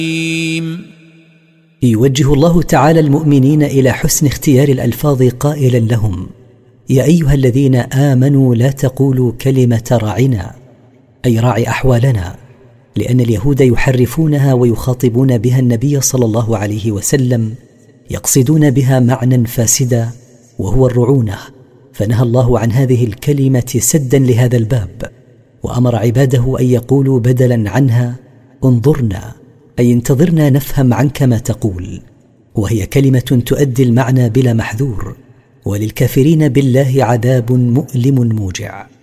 يوجه الله تعالى المؤمنين إلى حسن اختيار الألفاظ قائلا لهم: يا أيها الذين آمنوا لا تقولوا كلمة راعنا، أي راعي أحوالنا، لأن اليهود يحرفونها ويخاطبون بها النبي صلى الله عليه وسلم، يقصدون بها معنى فاسدا وهو الرعونة، فنهى الله عن هذه الكلمة سدا لهذا الباب، وأمر عباده أن يقولوا بدلا عنها: انظرنا، أي انتظرنا نفهم عنك ما تقول، وهي كلمة تؤدي المعنى بلا محذور، وللكافرين بالله عذاب مؤلم موجع.